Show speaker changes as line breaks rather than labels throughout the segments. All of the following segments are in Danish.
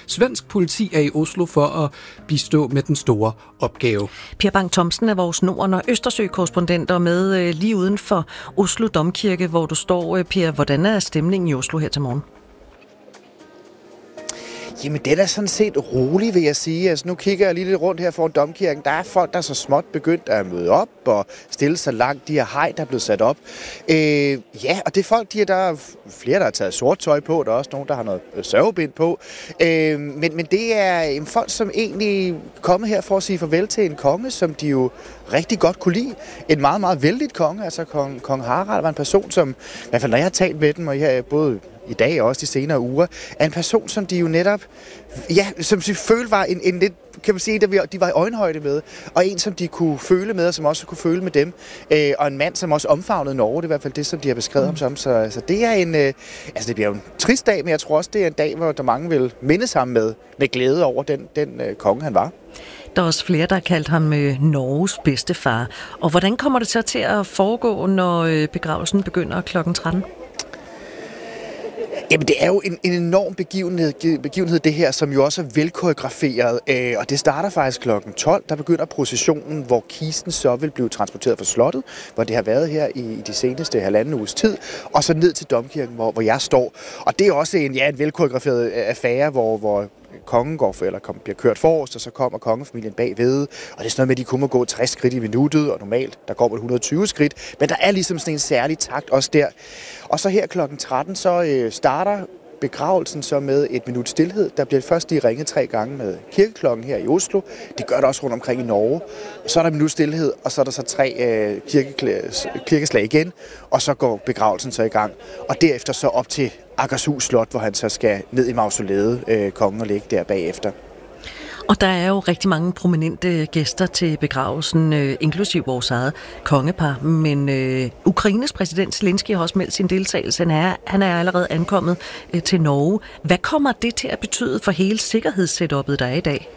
Svensk politi er i Oslo for at bistå med den store opgave.
Per Bang Thomsen er vores Norden- og Østersø-korrespondent og med lige uden for Oslo Domkirke, hvor du står. Per, hvordan er stemningen i Oslo her til morgen?
Jamen, den er sådan set rolig, vil jeg sige. Altså, nu kigger jeg lige lidt rundt her foran Domkirken. Der er folk, der er så småt begyndt at møde op og stille sig langt. De her hegn, der er blevet sat op. Ja, og det er folk, der er flere, der har taget sort tøj på. Der er også nogen, der har noget sørgebind på. Men det er folk, som egentlig er kommet her for at sige farvel til en konge, som de jo rigtig godt kunne lide. En meget, meget vældigt konge. Altså, kong Harald var en person, som, i hvert fald når jeg har talt med dem, og jeg både i dag og også de senere uger, er en person, som de jo netop, ja, som de følte var en lidt, kan man sige, de var i øjenhøjde med, og en, som de kunne føle med, og som også kunne føle med dem, og en mand, som også omfavnede Norge, det er i hvert fald det, som de har beskrevet ham som, så det er en, altså det bliver jo en trist dag, men jeg tror også, det er en dag, hvor der mange vil mindes ham med glæde over den konge, han var.
Der er også flere, der har kaldt ham Norges bedste far. Og hvordan kommer det så til at foregå, når begravelsen begynder kl. 13?
Jamen, det er jo en enorm begivenhed, det her, som jo også er velkoreograferet. Og det starter faktisk kl. 12. Der begynder processionen, hvor kisten så vil blive transporteret fra slottet, hvor det har været her i de seneste halvanden uges tid, og så ned til Domkirken, hvor jeg står. Og det er også en velkoreograferet affære, hvor kongen bliver kørt forrest, og så kommer kongefamilien bagved. Og det er sådan noget med, at de kun må gå 60 skridt i minuttet, og normalt der går man 120 skridt. Men der er ligesom sådan en særlig takt også der. Og så her kl. 13, så starter begravelsen så med et minut stilhed. Der bliver først lige ringet 3 gange med kirkeklokken her i Oslo. Det gør det også rundt omkring i Norge. Så er der et minut stilhed, og så er der så 3 kirkeslag igen, og så går begravelsen så i gang. Og derefter så op til Akershus Slot, hvor han så skal ned i mausoleet, kongen, og ligge der bagefter.
Og der er jo rigtig mange prominente gæster til begravelsen, inklusiv vores eget kongepar. Men Ukraines præsident Zelensky har også meldt sin deltagelse. Han er allerede ankommet til Norge. Hvad kommer det til at betyde for hele sikkerhedssetupet, der er i dag?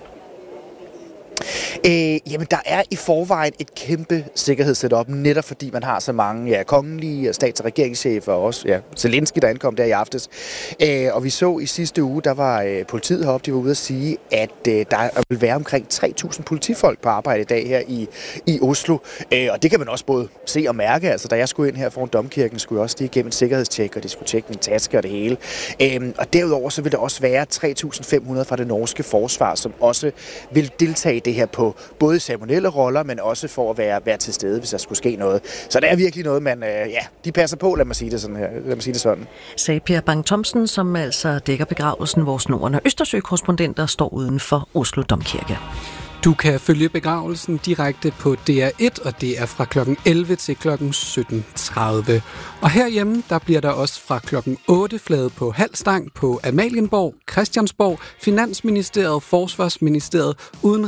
Jamen, der er i forvejen et kæmpe sikkerhedssetup, netop fordi man har så mange kongelige stats- og regeringschefer, og også Zelensky, der ankom der i aftes. Og vi så i sidste uge, der var politiet heroppe, de var ude at sige, at der vil være omkring 3.000 politifolk på arbejde i dag her i Oslo. Og det kan man også både se og mærke. Altså, da jeg skulle ind her foran Domkirken, skulle jeg også lige igennem et sikkerhedstjek, og de skulle tjekke min taske og det hele. Og derudover så vil der også være 3.500 fra det norske forsvar, som også vil deltage i det her på både ceremonielle roller, men også for at være til stede, hvis der skulle ske noget. Så det er virkelig noget, man de passer på, lad mig sige det sådan her. Lad mig sige det sådan.
Sagde Per Bang Thomsen, som altså dækker begravelsen, vores Norden- og Østersø-korrespondenter står uden for Oslo Domkirke.
Du kan følge begravelsen direkte på DR1, og det er fra kl. 11 til kl. 17.30. Og herhjemme, der bliver der også fra kl. 8 flaget på halv stang på Amalienborg, Christiansborg, Finansministeriet, Forsvarsministeriet,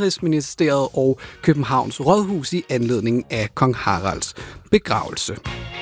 Udenrigsministeriet og Københavns Rådhus i anledning af kong Haralds begravelse.